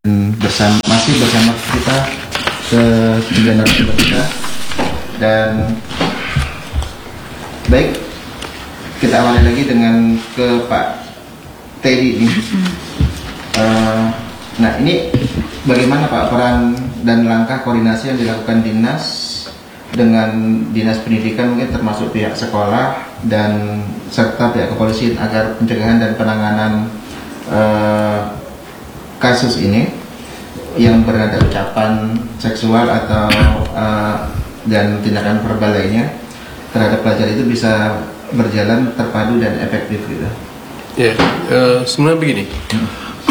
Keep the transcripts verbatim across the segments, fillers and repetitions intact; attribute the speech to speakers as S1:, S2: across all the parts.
S1: bersama masih bersama kita ke tiga narasumber kita. Dan baik, kita awali lagi dengan ke Pak Teddy ini. Uh, nah ini bagaimana Pak peran dan langkah koordinasi yang dilakukan dinas dengan dinas pendidikan, mungkin termasuk pihak sekolah dan serta pihak kepolisian agar pencegahan dan penanganan uh, kasus ini yang bernada ucapan seksual atau uh, dan tindakan verbal lainnya terhadap pelajar itu bisa berjalan terpadu dan efektif gitu.
S2: Ya, uh, sebenarnya begini. Hmm.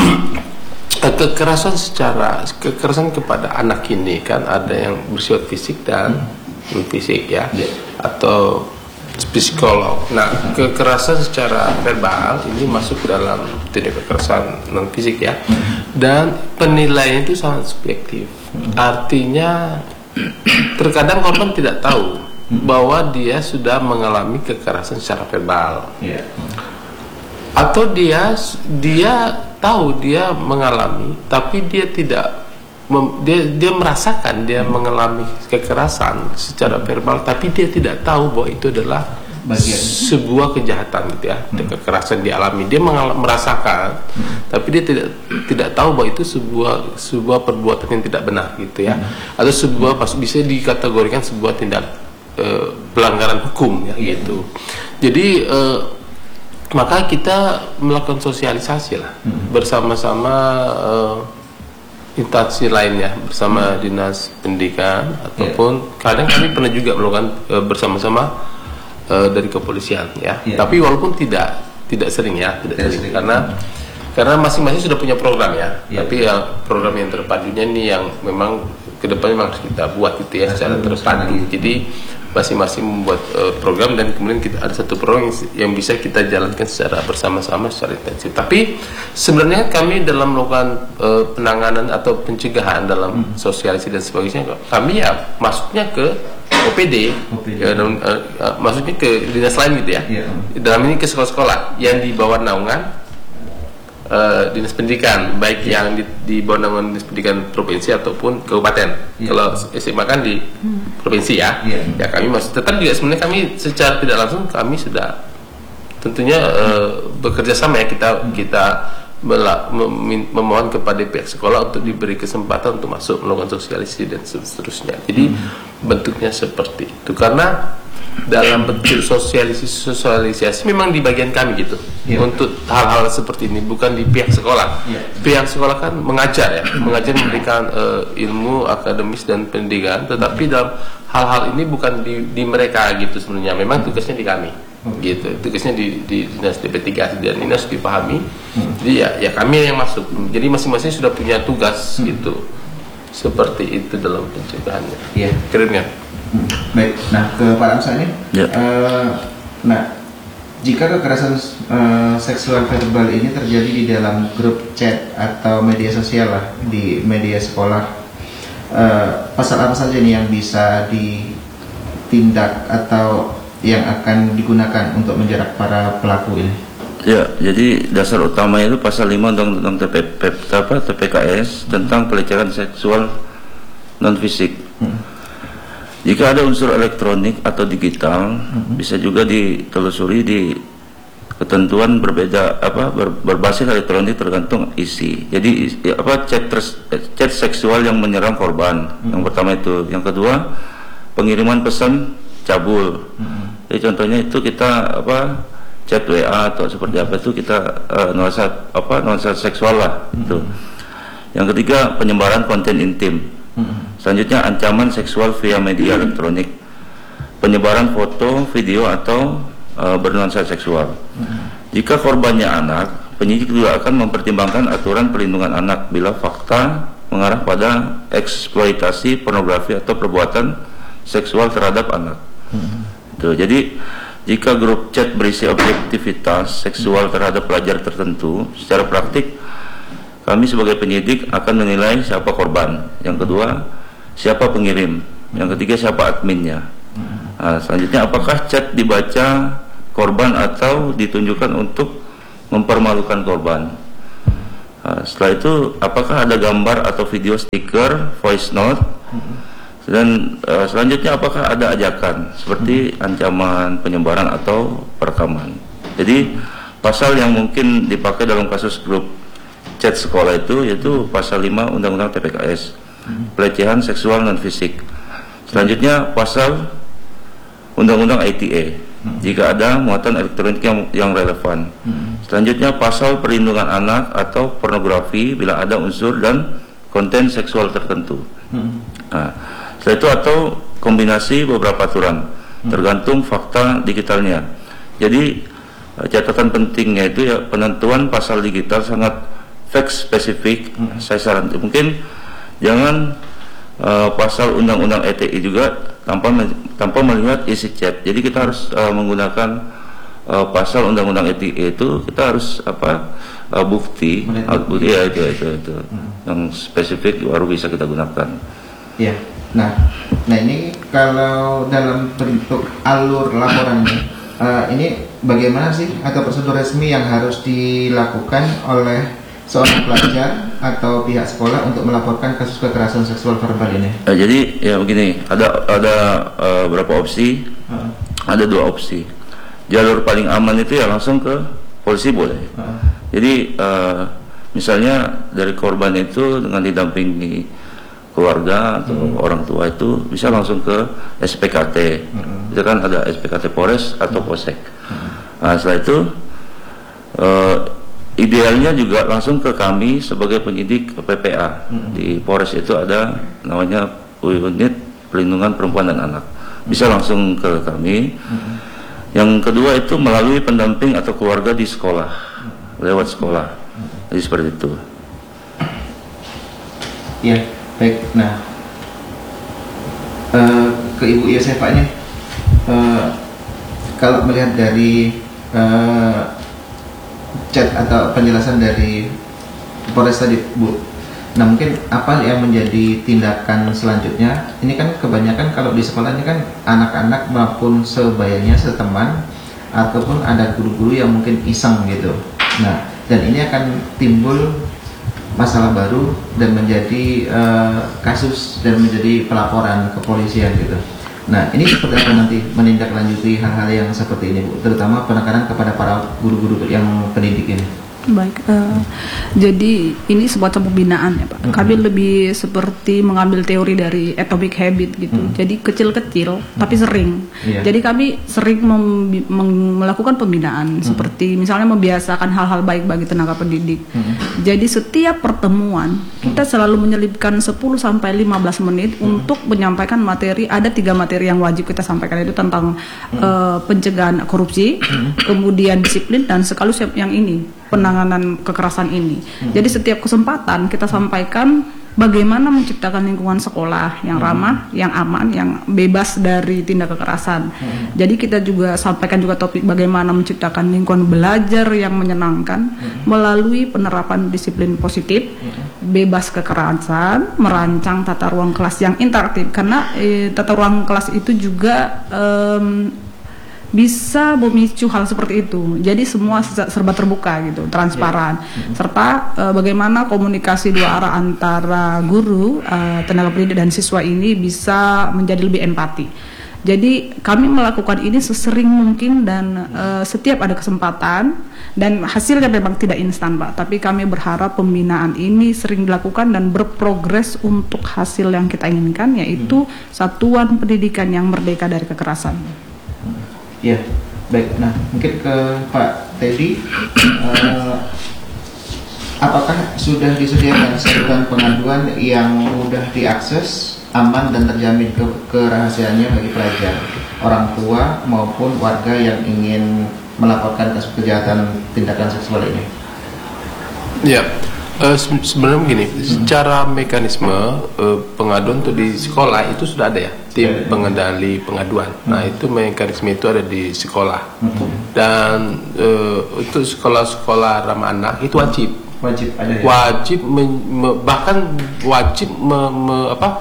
S2: Kekerasan secara kekerasan kepada anak ini kan ada yang bersifat fisik dan non fisik ya, yeah. atau psikolog. Nah, kekerasan secara verbal ini masuk ke dalam tindak kekerasan non fisik ya, dan penilaian itu sangat subjektif. Artinya terkadang korban tidak tahu bahwa dia sudah mengalami kekerasan secara verbal, yeah. atau dia dia tahu dia mengalami, tapi dia tidak mem, dia dia merasakan dia hmm. mengalami kekerasan secara verbal, tapi dia tidak tahu bahwa itu adalah bagian sebuah kejahatan gitu ya, hmm. kekerasan dialami. Dia mengal, merasakan, hmm. tapi dia tidak tidak tahu bahwa itu sebuah sebuah perbuatan yang tidak benar gitu ya, hmm. atau sebuah pas bisa dikategorikan sebuah tindak uh, pelanggaran hukum ya hmm. gitu. Jadi uh, maka kita melakukan sosialisasi lah hmm. bersama-sama uh, instansi lainnya, bersama hmm. dinas pendidikan ataupun yeah. kadang kami pernah juga melakukan uh, bersama-sama uh, dari kepolisian ya. Yeah. Tapi walaupun tidak tidak sering ya, tidak sering, sering karena hmm. karena masing-masing sudah punya program ya. Yeah. Tapi ya program yang terpadunya nih yang memang kedepannya memang harus kita buat gitu ya, secara terpadu. Jadi masing-masing membuat uh, program dan kemudian kita ada satu program yang, yang bisa kita jalankan secara bersama-sama secara intensif. Tapi sebenarnya kami dalam melakukan uh, penanganan atau pencegahan dalam hmm. sosialisasi dan sebagainya, kami ya masuknya ke O P D, O P D. Ya, dan, uh, uh, masuknya ke dinas lain gitu ya. Yeah. Dalam ini ke sekolah-sekolah yang di bawah naungan Uh, dinas pendidikan, baik yeah. yang di, di bawah naungan dinas pendidikan provinsi ataupun kabupaten. Yeah. Kalau S M A kan di hmm. provinsi ya, yeah. ya kami masih tetap juga sebenarnya kami secara tidak langsung kami sudah tentunya uh, bekerja sama ya, kita hmm. kita mela, mem, memohon kepada pihak sekolah untuk diberi kesempatan untuk masuk melakukan sosialisasi dan seterusnya. Jadi hmm. bentuknya seperti itu karena dalam bentuk sosialisasi sosialisasi memang di bagian kami gitu yeah. untuk hal-hal seperti ini, bukan di pihak sekolah. Yeah. Pihak sekolah kan mengajar ya, mengajar memberikan uh, ilmu akademis dan pendidikan, tetapi dalam hal-hal ini bukan di, di mereka gitu sebenarnya. Memang tugasnya di kami, okay. gitu. Tugasnya di, di dinas D P tiga dan ini harus dipahami. Hmm. Jadi ya, ya kami yang masuk. Jadi masing-masing sudah punya tugas hmm. gitu. Seperti itu dalam pencegahannya.
S1: Iya. Yeah.
S2: Keren kan?
S1: Hmm. Baik, nah ke Pak Ramsa ini, ya. uh, nah jika kekerasan uh, seksual verbal ini terjadi di dalam grup chat atau media sosial lah, di media sekolah, uh, pasal apa saja nih yang bisa ditindak atau yang akan digunakan untuk menjerat para pelaku ini?
S3: Ya, jadi dasar utamanya itu pasal lima Undang-Undang T P K S tentang pelecehan seksual non fisik. Hmm. Jika ada unsur elektronik atau digital, mm-hmm. bisa juga ditelusuri di ketentuan berbeda apa ber, berbasis elektronik tergantung isi. Jadi apa chat chat seksual yang menyerang korban. Mm-hmm. Yang pertama itu, yang kedua pengiriman pesan cabul. Mm-hmm. Jadi contohnya itu kita apa chat W A atau seperti apa itu kita uh, nuansa apa nuansa seksual lah. Mm-hmm. Itu. Yang ketiga penyebaran konten intim. Hmm. Selanjutnya ancaman seksual via media hmm. elektronik, penyebaran foto, video atau uh, bernuansa seksual. Hmm. Jika korbannya anak, penyidik juga akan mempertimbangkan aturan perlindungan anak bila fakta mengarah pada eksploitasi pornografi atau perbuatan seksual terhadap anak. Hmm. Tuh, jadi jika grup chat berisi objektivitas seksual terhadap pelajar tertentu, secara praktik kami sebagai penyidik akan menilai siapa korban. Yang kedua, siapa pengirim. Yang ketiga, siapa adminnya. Nah, selanjutnya, apakah chat dibaca korban atau ditunjukkan untuk mempermalukan korban. Nah, setelah itu apakah ada gambar atau video stiker, voice note, dan uh, selanjutnya apakah ada ajakan seperti ancaman, penyebaran atau perekaman. Jadi pasal yang mungkin dipakai dalam kasus grup chat sekolah itu yaitu pasal lima Undang-Undang T P K S, pelecehan seksual non fisik. Selanjutnya pasal Undang-Undang I T E jika ada muatan elektronik yang, yang relevan. Selanjutnya pasal perlindungan anak atau pornografi bila ada unsur dan konten seksual tertentu. Nah, setelah itu atau kombinasi beberapa aturan tergantung fakta digitalnya. Jadi catatan pentingnya itu ya penentuan pasal digital sangat fact spesifik. Saya sarankan mungkin jangan uh, pasal undang-undang I T E juga tanpa tanpa melihat isi chat. Jadi kita harus uh, menggunakan uh, pasal undang-undang I T E itu kita harus apa uh, bukti, uh, bukti ya itu itu, itu. Hmm. yang spesifik baru bisa kita gunakan.
S1: Ya, nah, nah ini kalau dalam bentuk alur laporannya, uh, ini bagaimana sih atau prosedur resmi yang harus dilakukan oleh seorang pelajar atau pihak sekolah untuk melaporkan kasus kekerasan seksual verbal ini?
S3: Uh, jadi ya begini, ada ada uh, berapa opsi? Uh. Ada dua opsi. Jalur paling aman itu ya langsung ke polisi boleh. Uh. Jadi uh, misalnya dari korban itu dengan didampingi keluarga atau uh. orang tua itu bisa langsung ke S P K T. Uh. Itu kan ada S P K T Polres atau Polsek. Uh. Nah, setelah itu uh, idealnya juga langsung ke kami sebagai penyidik P P A. Mm-hmm. Di Polres itu ada namanya unit pelindungan perempuan dan anak. Bisa langsung ke kami. Mm-hmm. Yang kedua itu melalui pendamping atau keluarga di sekolah, mm-hmm. lewat sekolah. Mm-hmm. Jadi seperti itu.
S1: Ya, baik. Nah, uh, ke Ibu Yosefa ini, uh, kalau melihat dari uh, chat atau penjelasan dari Polres tadi, Bu. Nah, mungkin apa yang menjadi tindakan selanjutnya? Ini kan kebanyakan kalau di sekolah ini kan anak-anak maupun sebayanya, seteman, ataupun ada guru-guru yang mungkin iseng gitu. Nah, dan ini akan timbul masalah baru dan menjadi uh, kasus dan menjadi pelaporan kepolisian gitu. Nah, ini seperti apa nanti menindaklanjuti hal-hal yang seperti ini, Bu? Terutama penekanan kepada para guru-guru yang pendidik ini.
S4: Baik, uh, jadi ini semacam pembinaan ya Pak. Mm-hmm. Kami lebih seperti mengambil teori dari atomic habit gitu. Mm-hmm. Jadi kecil-kecil mm-hmm. tapi sering. Yeah. Jadi kami sering mem- mem- melakukan pembinaan mm-hmm. seperti misalnya membiasakan hal-hal baik bagi tenaga pendidik. Mm-hmm. Jadi setiap pertemuan kita selalu menyelipkan sepuluh sampai lima belas menit mm-hmm. untuk menyampaikan materi. Ada tiga materi yang wajib kita sampaikan, itu tentang mm-hmm. uh, pencegahan korupsi, mm-hmm. kemudian disiplin, dan sekaligus yang ini penanganan kekerasan ini. Hmm. Jadi setiap kesempatan kita sampaikan bagaimana menciptakan lingkungan sekolah yang ramah, hmm. yang aman, yang bebas dari tindak kekerasan. Hmm. Jadi kita juga sampaikan juga topik bagaimana menciptakan lingkungan belajar yang menyenangkan hmm. melalui penerapan disiplin positif, hmm. bebas kekerasan, merancang tata ruang kelas yang interaktif, karena eh, tata ruang kelas itu juga um, bisa memicu hal seperti itu. Jadi semua serba terbuka gitu, transparan. Yeah. Serta uh, bagaimana komunikasi dua arah antara guru, uh, tenaga pendidik dan siswa ini bisa menjadi lebih empati. Jadi kami melakukan ini sesering mungkin dan uh, setiap ada kesempatan, dan hasilnya memang tidak instan Pak. Tapi kami berharap pembinaan ini sering dilakukan dan berprogres untuk hasil yang kita inginkan, yaitu hmm. satuan pendidikan yang merdeka dari kekerasan.
S1: Ya, baik. Nah, mungkin ke Pak Teddy, uh, apakah sudah disediakan saluran pengaduan yang mudah diakses, aman dan terjamin ke kerahasiaannya bagi pelajar, orang tua maupun warga yang ingin melaporkan kasus kejahatan tindakan seksual ini? Ya.
S2: Uh, sebenarnya begini, hmm. secara mekanisme uh, pengaduan untuk di sekolah itu sudah ada ya, tim yeah, pengendali pengaduan. Hmm. Nah, itu mekanisme itu ada di sekolah. Hmm. Dan uh, untuk sekolah-sekolah ramah anak itu wajib.
S1: Wajib ada ya?
S2: Wajib me, me, bahkan wajib me, me, apa,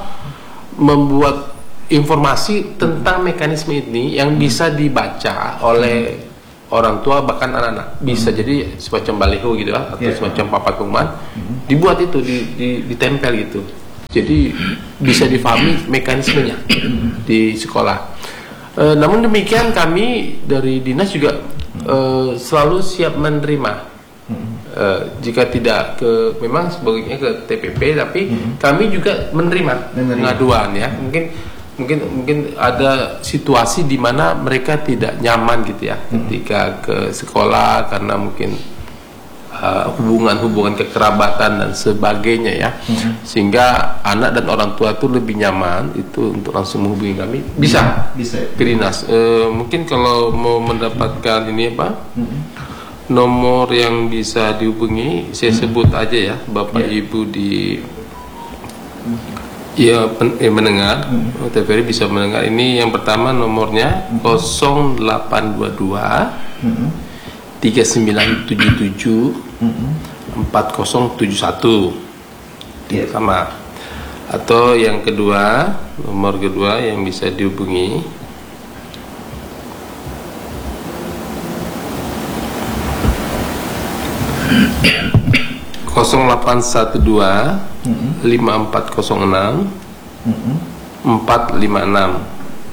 S2: membuat informasi tentang mekanisme ini yang bisa dibaca oleh orang tua bahkan anak-anak bisa jadi semacam baliho gitu ya, atau
S1: Yeah.
S2: semacam papan pengumuman dibuat itu di, di, ditempel gitu, jadi bisa difahami mekanismenya di sekolah. E, namun demikian kami dari dinas juga e, selalu siap menerima e, jika tidak ke memang sebagainya ke T P P, tapi kami juga menerima,
S1: Menerima.
S2: pengaduan ya, mungkin mungkin mungkin ada situasi di mana mereka tidak nyaman gitu ya ketika ke sekolah karena mungkin uh, hubungan-hubungan kekerabatan dan sebagainya ya, sehingga anak dan orang tua itu lebih nyaman itu untuk langsung menghubungi kami, bisa
S1: Bisa.
S2: ke dinas. Uh, mungkin kalau mau mendapatkan ini apa nomor yang bisa dihubungi, saya sebut aja ya Bapak
S1: Ya.
S2: Ibu di ya, pen, eh, mendengar,
S1: Hmm.
S2: T V R I bisa mendengar. Ini yang pertama nomornya nol delapan dua dua
S1: Hmm.
S2: tiga sembilan tujuh tujuh
S1: Hmm.
S2: empat nol tujuh satu
S1: Ya.
S2: sama. Atau yang kedua, nomor kedua yang bisa dihubungi nol delapan satu dua lima empat nol enam
S1: Hmm.
S2: empat lima enam.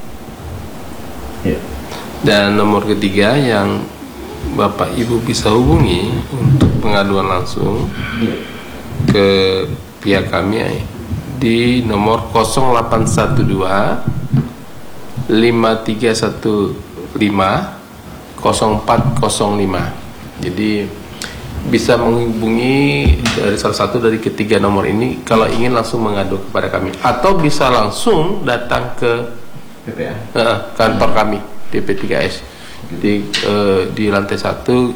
S1: Ya.
S2: Dan nomor ketiga yang Bapak Ibu bisa hubungi untuk pengaduan langsung
S1: Ya.
S2: ke pihak kami di nomor nol delapan satu dua lima tiga satu lima nol empat nol lima. Jadi bisa menghubungi dari salah satu dari ketiga nomor ini kalau ingin langsung mengadu kepada kami, atau bisa langsung datang ke
S1: P P A.
S2: uh, kantor kami D P tiga S di uh, di lantai satu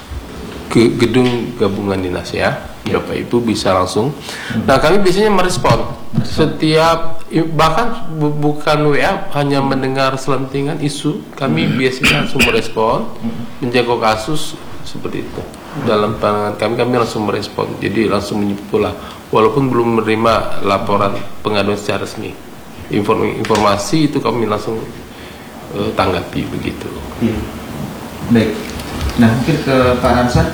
S2: ke gedung gabungan dinas ya. Bapak Ibu bisa langsung. Nah, kami biasanya merespon setiap, bahkan bu- bukan W A, hanya mendengar selentingan isu, kami biasanya langsung merespon, menjaga kasus seperti itu. Dalam pandangan kami, kami langsung merespon. Jadi langsung menyebut lah, walaupun belum menerima laporan pengaduan secara resmi, Inform- informasi itu kami langsung uh, tanggapi begitu.
S1: Iya. Baik. Nah, mungkin ke Pak Ramsan.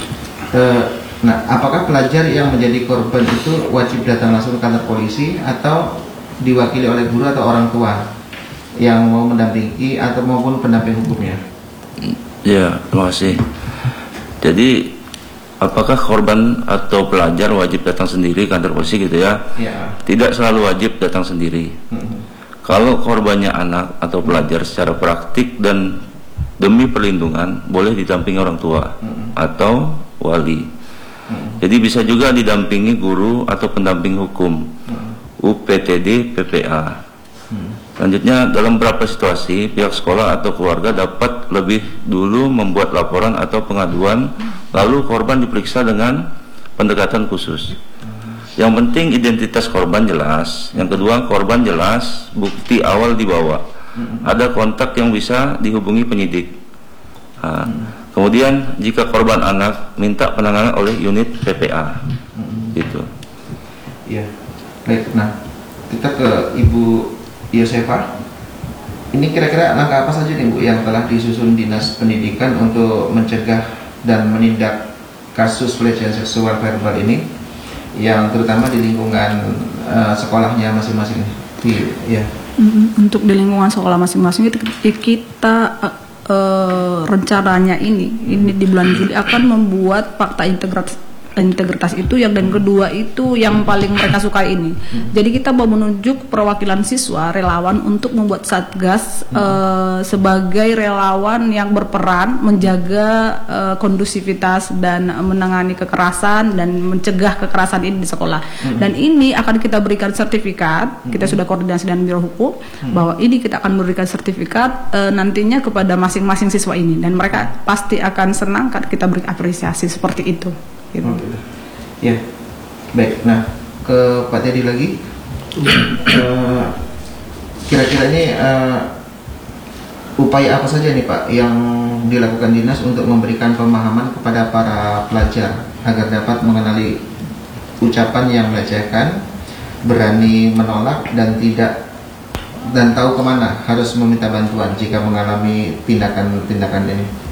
S1: Eh, nah, apakah pelajar yang menjadi korban itu wajib datang langsung ke kantor polisi atau diwakili oleh guru atau orang tua yang mau mendampingi atau maupun pendamping hukumnya?
S3: Ya, terima kasih. Jadi, apakah korban atau pelajar wajib datang sendiri kantor polisi gitu ya?
S1: Ya.
S3: Tidak selalu wajib datang sendiri.
S1: Hmm.
S3: Kalau korbannya anak atau pelajar secara praktik dan demi perlindungan boleh didampingi orang tua atau wali. Jadi bisa juga didampingi guru atau pendamping hukum, U P T D, P P A. Selanjutnya, dalam beberapa situasi pihak sekolah atau keluarga dapat lebih dulu membuat laporan atau pengaduan, lalu korban diperiksa dengan pendekatan khusus. Yang penting identitas korban jelas. Yang kedua, korban jelas, bukti awal dibawa, ada kontak yang bisa dihubungi penyidik. Nah, kemudian jika korban anak, minta penanganan oleh unit P P A. Gitu.
S1: Iya. Baik. Nah, kita ke Ibu Yosefa. Ini kira-kira langkah apa saja nih Bu yang telah disusun Dinas Pendidikan untuk mencegah dan menindak kasus pelecehan seksual verbal ini, yang terutama di lingkungan uh, sekolahnya masing-masing? Di, ya.
S4: Mm, Untuk di lingkungan sekolah masing-masing itu kita eh, eh, rencananya ini ini di bulan Juli akan membuat fakta integritas integritas itu yang, dan kedua itu yang paling mereka suka ini. Jadi kita mau menunjuk perwakilan siswa relawan untuk membuat satgas eh, sebagai relawan yang berperan menjaga eh, kondusivitas dan menangani kekerasan dan mencegah kekerasan ini di sekolah. Dan ini akan kita berikan sertifikat. Kita sudah koordinasi dengan Biro Hukum bahwa ini kita akan memberikan sertifikat eh, nantinya kepada masing-masing siswa ini, dan mereka pasti akan senang kan kita beri apresiasi seperti itu. Gitu.
S1: Oh, gitu. Ya, baik. Nah, ke Pak Teddy lagi. Eh, Kira-kira ini eh, upaya apa saja nih Pak yang dilakukan dinas untuk memberikan pemahaman kepada para pelajar agar dapat mengenali ucapan yang melecehkan, berani menolak dan tidak dan tahu kemana harus meminta bantuan jika mengalami tindakan-tindakan ini?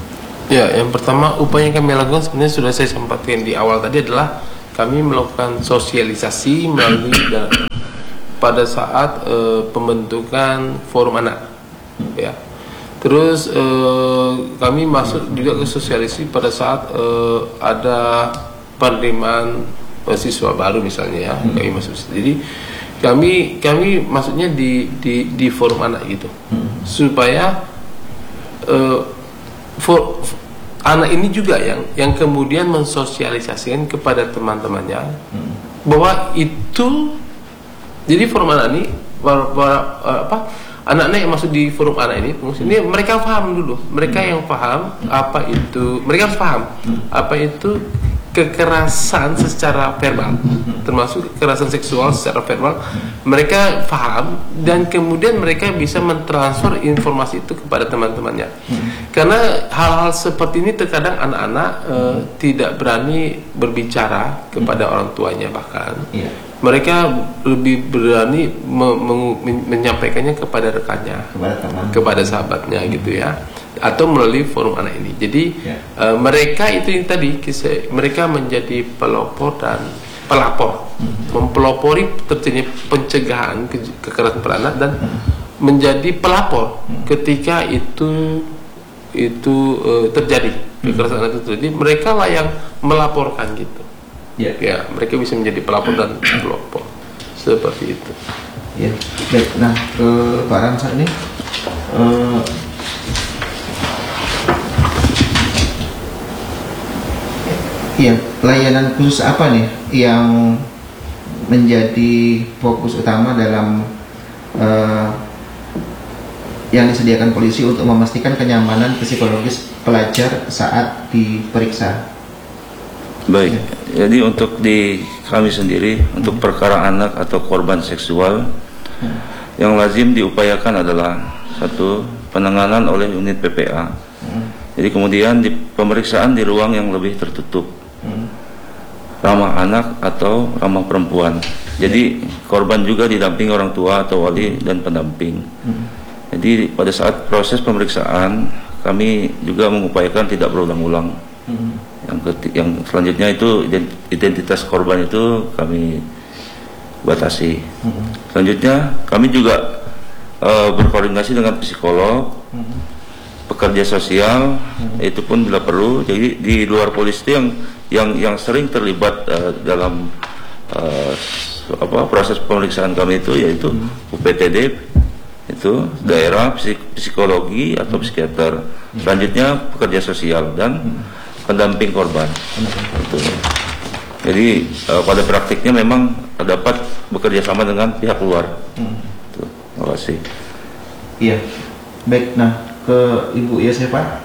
S2: Ya, yang pertama upaya yang kami lakukan sebenarnya sudah saya sampaikan di awal tadi adalah kami melakukan sosialisasi melalui dan pada saat uh, pembentukan forum anak, ya. Terus uh, kami masuk juga ke sosialisasi pada saat uh, ada penerimaan siswa baru misalnya, ya. Kami masuk. Jadi kami kami maksudnya di di di forum anak gitu, supaya uh, for, anak ini juga yang yang kemudian mensosialisasikan kepada teman-temannya hmm. bahwa itu, jadi forum anak ini para, para, apa anak-anak yang masuk di forum anak ini, ini mereka paham dulu, mereka hmm. yang paham apa itu, mereka harus paham hmm. apa itu kekerasan secara verbal, termasuk kekerasan seksual secara verbal. Mereka paham dan kemudian mereka bisa mentransfer informasi itu kepada teman-temannya. Karena hal-hal seperti ini terkadang anak-anak uh, tidak berani berbicara kepada orang tuanya, bahkan mereka lebih berani me me menyampaikannya kepada rekannya, kepada teman, kepada sahabatnya gitu ya, atau melalui forum anak ini. Jadi ya. uh, mereka itu yang tadi kisah, mereka menjadi pelopor dan pelapor, hmm. mempelopori terjadinya pencegahan ke kekerasan pada anak dan hmm. menjadi pelapor hmm. ketika itu itu uh, terjadi kekerasan hmm. anak itu terjadi. Mereka lah yang melaporkan gitu. Ya. ya, mereka bisa menjadi pelapor dan pelopor seperti itu.
S1: Ya, baik. Nah, ke Pak Ramsa ini. Uh, Iya, layanan khusus apa nih yang menjadi fokus utama dalam uh, yang disediakan polisi untuk memastikan kenyamanan psikologis pelajar saat diperiksa?
S3: Baik, ya. Jadi untuk di kami sendiri hmm. untuk perkara anak atau korban seksual hmm. yang lazim diupayakan adalah satu, penanganan oleh unit P P A. Hmm. Jadi kemudian di pemeriksaan di ruang yang lebih tertutup, hmm. ramah anak atau ramah perempuan. Jadi korban juga didampingi orang tua atau wali dan pendamping. Hmm. Jadi pada saat proses pemeriksaan kami juga mengupayakan tidak berulang-ulang. Hmm. Yang, yang selanjutnya itu identitas korban itu kami batasi. Hmm. Selanjutnya kami juga uh, berkoordinasi dengan psikolog, hmm. pekerja sosial, hmm. itu pun bila perlu. Jadi di luar polisi itu yang yang yang sering terlibat uh, dalam uh, apa proses pemeriksaan kami itu yaitu hmm. U P T D, itu hmm. daerah psik psikologi atau hmm. psikiater. Hmm. Selanjutnya pekerja sosial dan hmm. pendamping korban. Hmm. Itu. Jadi uh, pada praktiknya memang dapat bekerja sama dengan pihak luar. Hmm. Itu. Terima kasih.
S1: Iya, baik. Nah, ke Ibu Yosefa,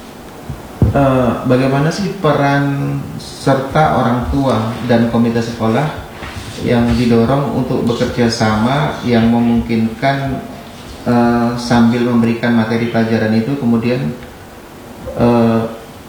S1: uh, bagaimana sih peran serta orang tua dan komite sekolah yang didorong untuk bekerja sama yang memungkinkan uh, sambil memberikan materi pelajaran itu kemudian uh,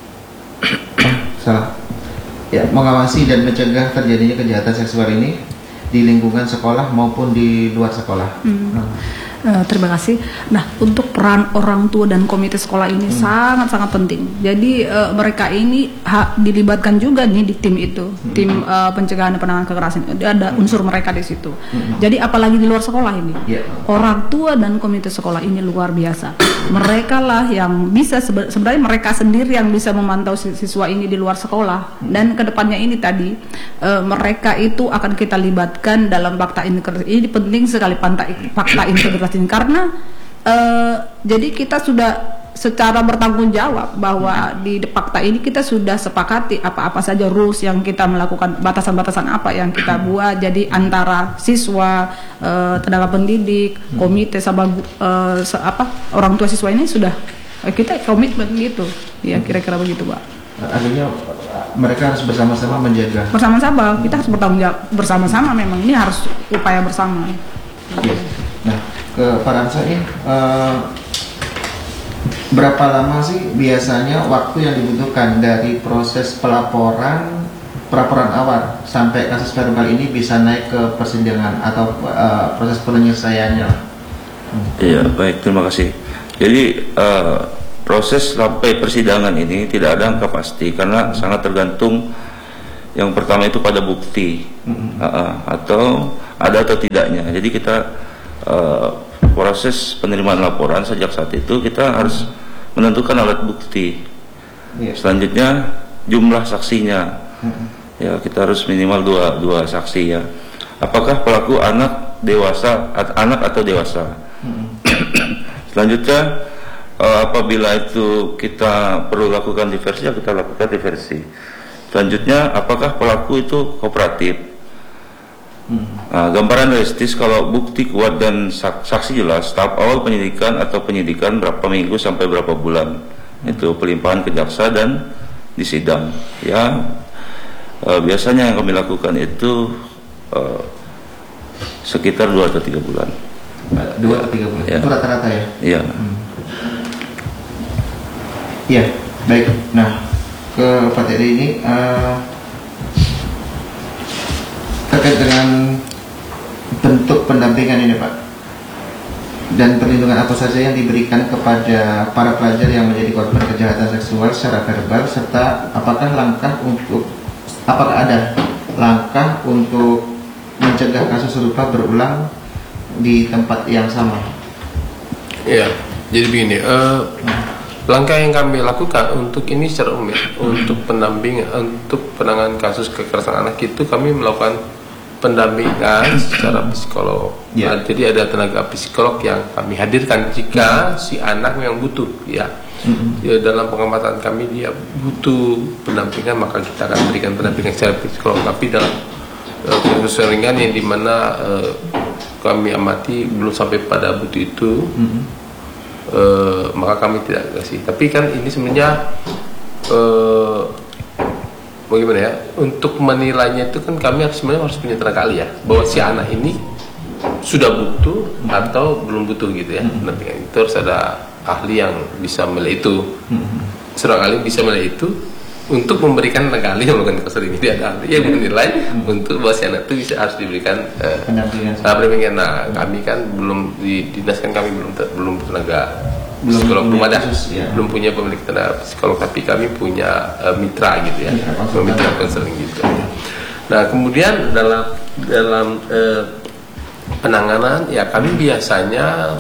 S1: oh, salah ya mengawasi dan mencegah terjadinya kejahatan seksual ini di lingkungan sekolah maupun di luar sekolah. Hmm. Hmm.
S4: Uh, terima kasih. Nah, untuk peran orang tua dan komite sekolah ini sangat-sangat hmm. penting. Jadi uh, mereka ini ha, dilibatkan juga nih di tim itu, hmm. tim uh, pencegahan dan penanganan kekerasan. Ada hmm. unsur mereka di situ. Hmm. Jadi apalagi di luar sekolah ini, yeah. orang tua dan komite sekolah ini luar biasa. Mereka lah yang bisa sebe sebenarnya mereka sendiri yang bisa memantau siswa ini di luar sekolah. Hmm. Dan kedepannya ini tadi uh, mereka itu akan kita libatkan dalam fakta integritas. Ini penting sekali fakta integritas. Karena uh, jadi kita sudah secara bertanggung jawab bahwa di fakta ini kita sudah sepakati apa-apa saja rules yang kita melakukan, batasan-batasan apa yang kita buat. Jadi antara siswa, uh, tenaga pendidik, komite sama uh, se apa orang tua siswa ini sudah uh, kita komitmen gitu ya, kira-kira begitu, Pak.
S1: Artinya mereka harus bersama-sama menjaga.
S4: Bersama-sama, kita harus bertanggung jawab bersama-sama. Memang ini harus upaya bersama.
S1: Ya. Nah, ke Pak Ramsa ini uh, berapa lama sih biasanya waktu yang dibutuhkan dari proses pelaporan pelaporan awal sampai kasus verbal ini bisa naik ke persidangan atau uh, proses penyelesaiannya?
S3: Iya, hmm. baik, terima kasih. Jadi uh, proses sampai persidangan ini tidak ada angka pasti karena sangat tergantung. Yang pertama itu pada bukti mm-hmm. uh, atau ada atau tidaknya. Jadi kita uh, proses penerimaan laporan sejak saat itu kita harus menentukan alat bukti. Yeah. Selanjutnya jumlah saksinya. Mm-hmm. Ya kita harus minimal dua dua saksi ya. Apakah pelaku anak dewasa anak atau dewasa? Mm-hmm. Selanjutnya uh, apabila itu kita perlu lakukan diversi ya kita lakukan diversi. Selanjutnya, apakah pelaku itu kooperatif? Hmm. Nah, gambaran realistis kalau bukti kuat dan saksi jelas, tahap awal penyidikan atau penyidikan berapa minggu sampai berapa bulan, hmm. itu pelimpahan ke jaksa dan di sidang. Ya, e, biasanya yang kami lakukan itu e, sekitar dua atau tiga bulan.
S1: Dua atau tiga bulan. Ya. Itu rata-rata ya?
S3: Iya.
S1: Iya, hmm. baik. Nah. Ke Pak Teddy ini uh, terkait dengan bentuk pendampingan ini Pak, dan perlindungan apa saja yang diberikan kepada para pelajar yang menjadi korban kejahatan seksual secara verbal, serta apakah langkah untuk apakah ada langkah untuk mencegah kasus serupa berulang di tempat yang sama?
S2: Iya, jadi begini. Uh, hmm. Langkah yang kami lakukan untuk ini secara umum ya, untuk pendampingan, untuk penanganan kasus kekerasan anak itu kami melakukan pendampingan secara psikolog. Yeah. Nah, jadi ada tenaga psikolog yang kami hadirkan jika si anak yang butuh ya. Mm-hmm. Ya, dalam pengamatan kami dia butuh pendampingan maka kita akan berikan pendampingan secara psikolog. Tapi dalam uh, keseringan yang dimana uh, kami amati belum sampai pada butuh itu. Mm-hmm. Uh, maka kami tidak kasih. Tapi kan ini sebenarnya uh, bagaimana ya? Untuk menilainya itu kan kami harus sebenarnya harus punya tenaga ahli ya, bahwa si anak ini sudah butuh atau belum butuh gitu ya. Nanti kan itu harus ada ahli yang bisa menilai itu. Seorang ahli bisa menilai itu untuk memberikan tenaga ahli yang melakukan kasus ini. Dia ada ahli yang menilai hmm. untuk bahwa si anak itu bisa harus diberikan uh, pendampingan. Nah, kami kan belum di dinas kan kami belum belum tenaga belum psikolog belum ada ya. Belum punya pemilik tenaga psikolog, tapi kami punya uh, mitra gitu ya, mitra, mitra konseling gitu. Ya. Nah, kemudian dalam dalam uh, penanganan ya kami biasanya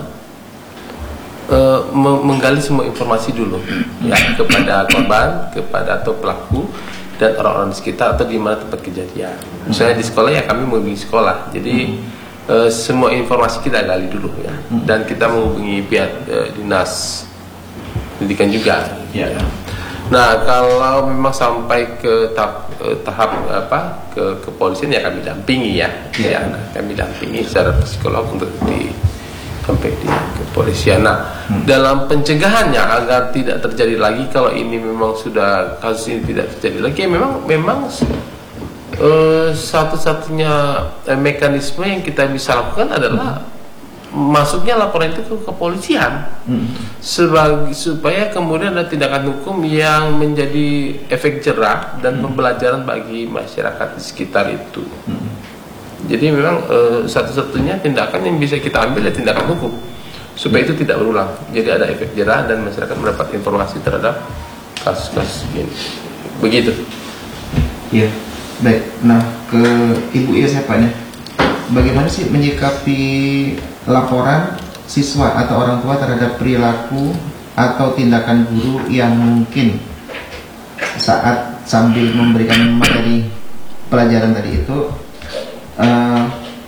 S2: Uh, menggali semua informasi dulu ya kepada korban, kepada atau pelaku dan orang-orang di sekitar atau di mana tempat kejadian. Misalnya di sekolah ya kami menghubungi sekolah. Jadi uh, semua informasi kita gali dulu ya, dan kita menghubungi pihak uh, dinas pendidikan juga. Ya. Nah kalau memang sampai ke tahap uh, tahap apa ke kepolisian ya kami dampingi ya, ya. ya kami dampingi secara psikolog untuk di sampai di kepolisian. Nah, hmm. dalam pencegahannya agar tidak terjadi lagi kalau ini memang sudah kasus ini tidak terjadi lagi, ya memang memang uh, satu-satunya uh, mekanisme yang kita bisa lakukan adalah hmm. masuknya laporan itu ke kepolisian hmm. sebagai supaya kemudian ada tindakan hukum yang menjadi efek jerah dan hmm. pembelajaran bagi masyarakat di sekitar itu. Hmm. Jadi memang e, satu-satunya tindakan yang bisa kita ambil ya tindakan hukum supaya itu tidak berulang. Jadi ada efek jerah dan masyarakat mendapat informasi terhadap kasus-kasus ini. Begitu.
S1: Iya, baik. Nah ke Ibu Iya siapa nih? Bagaimana sih menyikapi laporan siswa atau orang tua terhadap perilaku atau tindakan guru yang mungkin saat sambil memberikan materi pelajaran tadi itu Uh,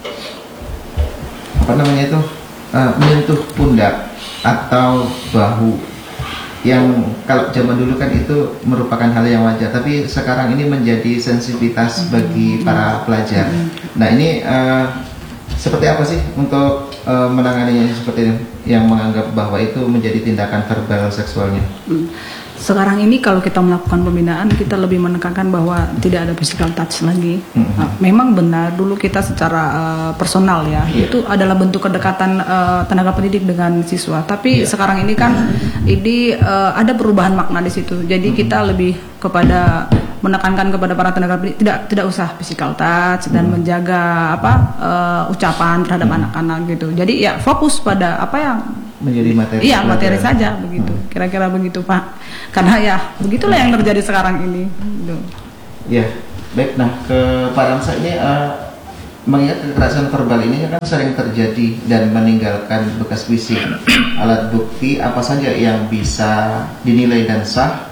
S1: apa namanya itu uh, menyentuh pundak atau bahu, yang kalau zaman dulu kan itu merupakan hal yang wajar, tapi sekarang ini menjadi sensitivitas bagi para pelajar. Nah ini uh, seperti apa sih untuk uh, menanganinya seperti ini, yang menganggap bahwa itu menjadi tindakan verbal seksualnya?
S4: Sekarang ini kalau kita melakukan pembinaan, kita lebih menekankan bahwa tidak ada physical touch lagi. Mm-hmm. Nah, memang benar dulu kita secara uh, personal ya, yeah. itu adalah bentuk kedekatan uh, tenaga pendidik dengan siswa. Tapi yeah. sekarang ini kan ini uh, ada perubahan makna di situ. Jadi mm-hmm. kita lebih kepada menekankan kepada para tenaga pendidik tidak tidak usah physical touch dan mm-hmm. menjaga apa uh, ucapan terhadap mm-hmm. anak-anak gitu. Jadi ya fokus pada apa yang
S1: menjadi materi.
S4: Iya, materi
S1: pelajaran.
S4: saja begitu. Kira-kira begitu, Pak. Karena ya begitulah yang terjadi sekarang ini. Gitu.
S1: Ya, baik. Nah, ke Pak Ramsa ini uh, mengingat kekerasan verbal ini kan sering terjadi dan meninggalkan bekas fisik. Alat bukti apa saja yang bisa dinilai dan sah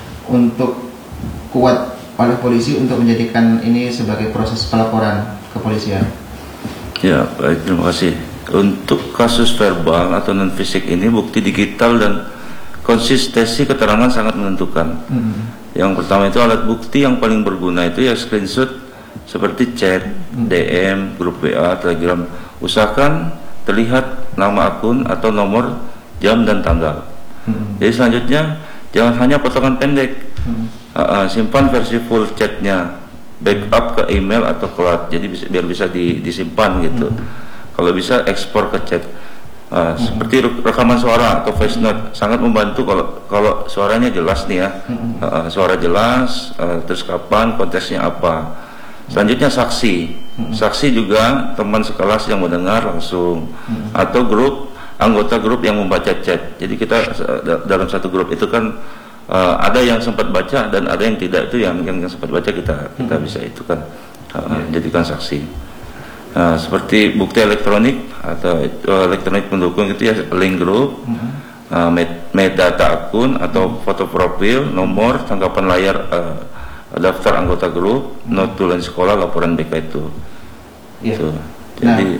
S1: untuk kuat oleh polisi untuk menjadikan ini sebagai proses pelaporan kepolisian?
S3: Ya, baik, terima kasih. Untuk kasus verbal atau non fisik ini bukti digital dan konsistensi keterangan sangat menentukan. Mm-hmm. Yang pertama itu alat bukti yang paling berguna itu ya screenshot seperti chat, mm-hmm. D M, grup W A, Telegram. Usahakan terlihat nama akun atau nomor, jam dan tanggal. Mm-hmm. Jadi selanjutnya jangan hanya potongan pendek. Mm-hmm. uh, uh, simpan versi full chatnya, backup ke email atau cloud. Jadi bisa, biar bisa di, disimpan gitu. Mm-hmm. Kalau bisa ekspor ke chat, uh, hmm. seperti rekaman suara atau voice note sangat membantu kalau kalau suaranya jelas nih ya, hmm. uh, suara jelas, uh, terus kapan, konteksnya apa. Selanjutnya saksi, hmm. saksi juga teman sekelas yang mendengar langsung, hmm. atau grup anggota grup yang membaca chat. Jadi kita uh, dalam satu grup itu kan uh, ada yang sempat baca dan ada yang tidak, itu yang yang, yang sempat baca kita kita hmm. bisa itu kan uh, yeah. jadikan saksi. Nah, seperti bukti elektronik atau uh, elektronik pendukung itu ya link grup, mm-hmm. uh, met- metadata akun atau foto profil, nomor, tanggapan layar, uh, daftar anggota grup, mm-hmm. not tulen sekolah, laporan B K itu.
S1: Yeah.
S3: Gitu.
S1: Nah,
S3: jadi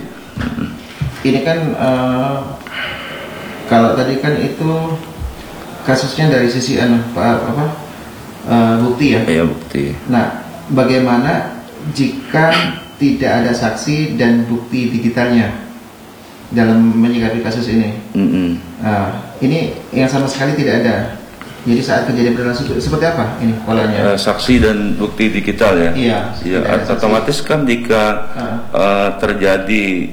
S1: ini kan uh, kalau tadi kan itu kasusnya dari sisi anu apa, apa uh, bukti ya?
S3: Ya bukti.
S1: Nah, bagaimana jika tidak ada saksi dan bukti digitalnya dalam menyikapi kasus ini? Mm-hmm. Nah, ini yang sama sekali tidak ada. Jadi saat kejadian berlangsung seperti apa ini polanya?
S3: Uh, saksi dan bukti digital ya.
S1: Iya.
S3: Ya, otomatis kan jika uh. Uh, terjadi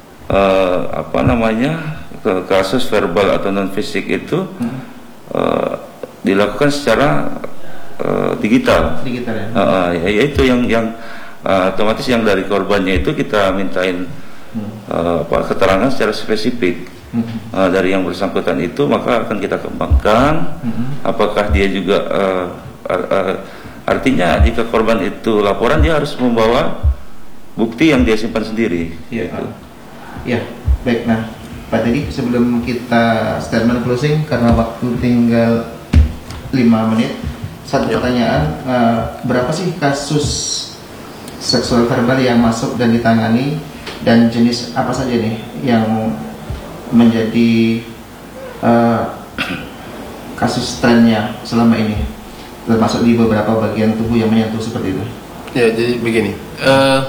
S3: uh, apa namanya kasus verbal atau non fisik itu hmm. uh, dilakukan secara uh, digital.
S1: Digital ya.
S3: Uh, ya, yaitu yang yang Uh, otomatis yang dari korbannya itu kita mintain hmm. uh, apa, keterangan secara spesifik hmm. uh, dari yang bersangkutan itu, maka akan kita kembangkan hmm. apakah dia juga uh, uh, uh, artinya jika korban itu laporan dia harus membawa bukti yang dia simpan sendiri.
S1: Ya,
S3: gitu.
S1: Ya, baik. Nah, Pak Teddy, sebelum kita statement closing karena waktu tinggal lima menit, satu ya. pertanyaan, uh, berapa sih kasus seksual verbal yang masuk dan ditangani, dan jenis apa saja nih yang menjadi uh, kasus trennya selama ini, termasuk di beberapa bagian tubuh yang menyentuh seperti itu?
S2: Ya, jadi begini, uh,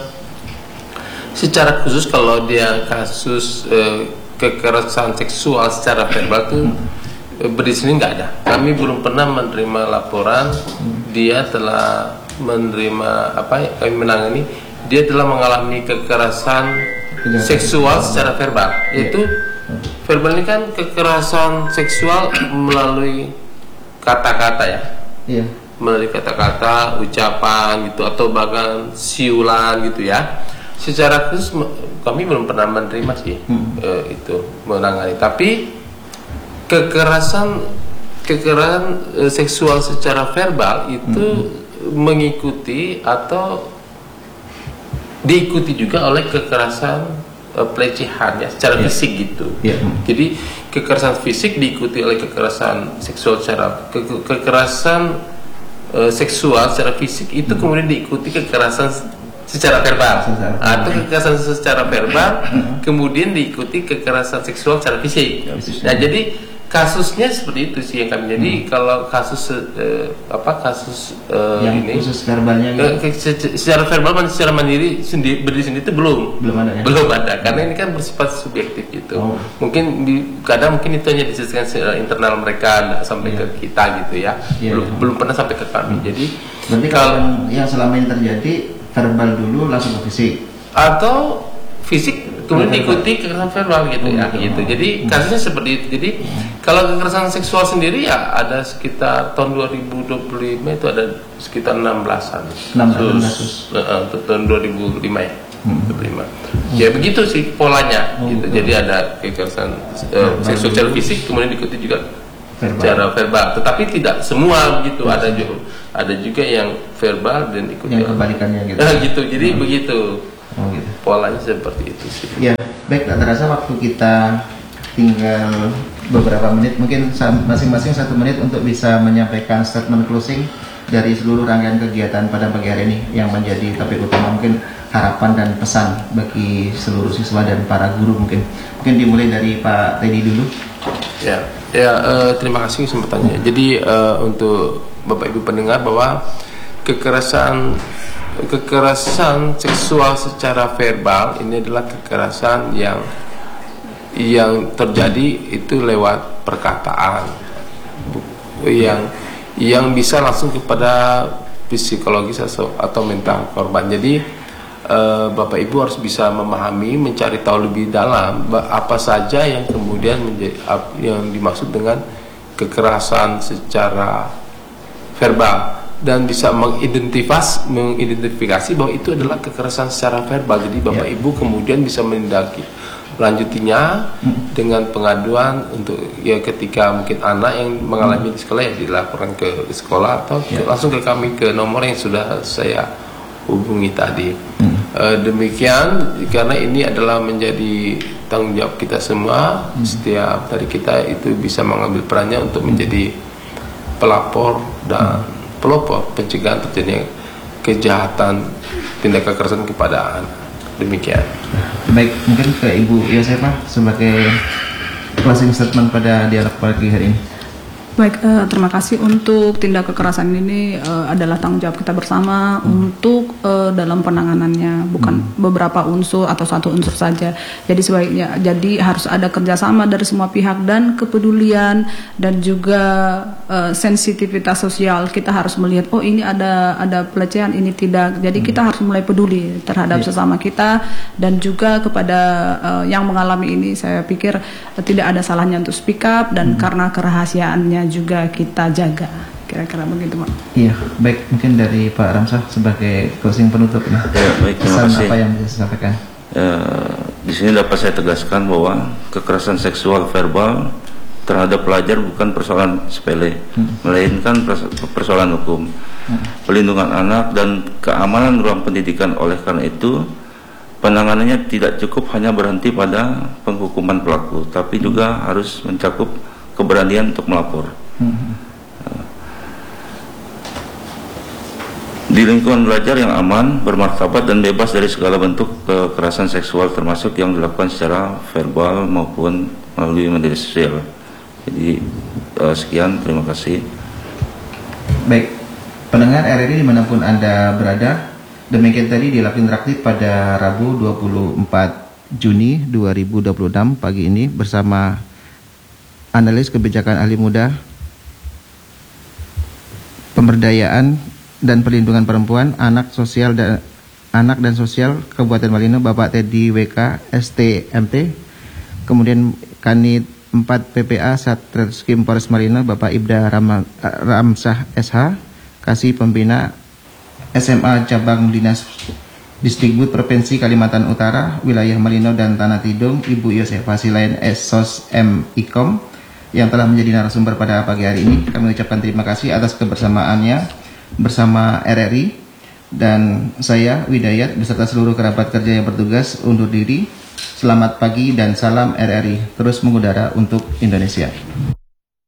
S2: secara khusus kalau dia kasus uh, kekerasan seksual secara verbal tuh hmm. berdiri sini nggak ada. Kami belum pernah menerima laporan hmm. dia telah menerima apa kami menangani dia telah mengalami kekerasan ya, seksual secara verbal. Ya. Itu verbal ini kan kekerasan seksual melalui kata-kata ya, ya. melalui kata-kata, ucapan gitu, atau bahkan siulan gitu ya. Secara khusus kami belum pernah menerima sih hmm. eh, itu menangani. Tapi kekerasan kekerasan eh, seksual secara verbal itu hmm. mengikuti atau diikuti juga oleh kekerasan uh, pelecehan ya secara yeah. fisik gitu. Yeah. Jadi kekerasan fisik diikuti oleh kekerasan seksual secara ke, ke, kekerasan uh, seksual secara fisik itu hmm. kemudian diikuti kekerasan secara verbal secara atau kekerasan secara verbal kemudian diikuti kekerasan seksual secara fisik. Yeah. Nah, jadi kasusnya seperti itu sih yang kami. Jadi hmm. kalau kasus uh, apa kasus uh,
S1: yang
S2: ini
S1: khusus verbalnya gitu.
S2: uh, secara verbal secara mandiri sendiri berdiri sendiri itu belum
S1: belum ada ya?
S2: belum ada karena ini kan bersifat subjektif gitu. Oh. Mungkin di, kadang mungkin itu hanya diselesaikan secara internal mereka sampai yeah. ke kita gitu ya. Yeah, belum yeah. belum pernah sampai ke kami. Hmm. Jadi
S1: berarti kalau yang selama ini terjadi verbal dulu langsung ke fisik
S2: atau fisik kemudian diikuti kekerasan verbal gitu ya, gitu. Jadi kasusnya seperti itu. Jadi kalau kekerasan seksual sendiri ya ada sekitar tahun dua ribu dua puluh lima itu ada sekitar enam belasan
S1: enam belas kasus
S2: untuk tahun dua ribu lima ya. hmm. berlima. Ya begitu sih polanya.
S1: Oh,
S2: gitu.
S1: betul.
S2: Jadi ada kekerasan uh, seksual secara fisik, kemudian diikuti juga
S1: verbal.
S2: secara verbal. Tetapi tidak semua begitu. Yes. Ada juga ada juga yang verbal dan ikuti
S1: yang kebalikannya gitu.
S2: Nah, gitu. Jadi hmm. begitu.
S1: Oh, gitu.
S2: Polanya seperti itu sih.
S1: Ya, baik. Tak terasa waktu kita tinggal beberapa menit, mungkin masing-masing satu menit untuk bisa menyampaikan statement closing dari seluruh rangkaian kegiatan pada pagi hari ini yang menjadi topik utama, mungkin harapan dan pesan bagi seluruh siswa dan para guru. Mungkin mungkin dimulai dari Pak Teddy dulu.
S2: Ya, ya uh, terima kasih kesempatannya. Jadi uh, untuk Bapak Ibu pendengar bahwa kekerasan kekerasan seksual secara verbal ini adalah kekerasan yang yang terjadi itu lewat perkataan yang yang bisa langsung kepada psikologis atau, atau mental korban. Jadi eh, Bapak Ibu harus bisa memahami, mencari tahu lebih dalam apa saja yang kemudian menjadi yang dimaksud dengan kekerasan secara verbal dan bisa mengidentifikasi mengidentifikasi bahwa itu adalah kekerasan secara verbal. Jadi Bapak ya. Ibu kemudian bisa menindaki lanjutinya hmm. dengan pengaduan untuk ya ketika mungkin anak yang mengalami di sekolah ya dilaporkan ke sekolah atau ya. Langsung ke kami ke nomor yang sudah saya hubungi tadi. Hmm. E, demikian karena ini adalah menjadi tanggung jawab kita semua. Hmm. Setiap dari kita itu bisa mengambil perannya untuk menjadi pelapor dan hmm. pelopor pencegahan terjadinya kejahatan tindak kekerasan kepada anak. Demikian.
S1: Baik, mungkin ke Ibu Yosefa sebagai closing statement pada dialog pagi hari ini.
S4: Baik, uh, terima kasih. Untuk tindak kekerasan ini uh, adalah tanggung jawab kita bersama hmm. untuk uh, dalam penanganannya, bukan hmm. beberapa unsur atau satu unsur saja. Jadi sebaiknya, jadi harus ada kerjasama dari semua pihak dan kepedulian dan juga uh, sensitivitas sosial. Kita harus melihat, oh ini ada ada pelecehan, ini tidak. Jadi hmm. kita harus mulai peduli terhadap yeah. sesama kita dan juga kepada uh, yang mengalami ini. Saya pikir uh, tidak ada salahnya untuk speak up dan hmm. karena kerahasiaannya juga kita jaga, kira-kira begitu, Pak.
S1: Iya, baik, mungkin dari Pak Ramsah sebagai closing penutup nih.
S3: Ya, baik, terima
S1: pesan
S3: kasih.
S1: Apa yang bisa disampaikan?
S3: Ya, di sini dapat saya tegaskan bahwa kekerasan seksual verbal terhadap pelajar bukan persoalan sepele, hmm. melainkan persoalan hukum, hmm. pelindungan anak dan keamanan ruang pendidikan. Oleh karena itu, penanganannya tidak cukup hanya berhenti pada penghukuman pelaku, tapi juga harus mencakup keberanian untuk melapor. Hmm. Di lingkungan belajar yang aman, bermartabat dan bebas dari segala bentuk kekerasan seksual termasuk yang dilakukan secara verbal maupun melalui media sosial. Jadi uh, sekian, terima kasih.
S1: Baik, pendengar R R I dimanapun Anda berada, demikian tadi dialog interaktif pada Rabu dua puluh empat Juni dua ribu dua puluh enam pagi ini bersama analis kebijakan ahli muda, pemberdayaan dan perlindungan perempuan, anak sosial dan anak dan sosial Kabupaten Malino, Bapak Teddy W K S T M T. Kemudian Kanit empat P P A Satreskrim Polres Malino, Bapak Ibda Ram, Ramsah S H, Kasih Pembina S M A Cabang Dinas Disdikbud Provinsi Kalimantan Utara, Wilayah Malino dan Tanah Tidung, Ibu Yosefa Silain S S O S M Ikom yang telah menjadi narasumber pada pagi hari ini. Kami ucapkan terima kasih atas kebersamaannya bersama R R I, dan saya Widayat beserta seluruh kerabat kerja yang bertugas undur diri. Selamat pagi dan salam R R I, terus mengudara untuk Indonesia.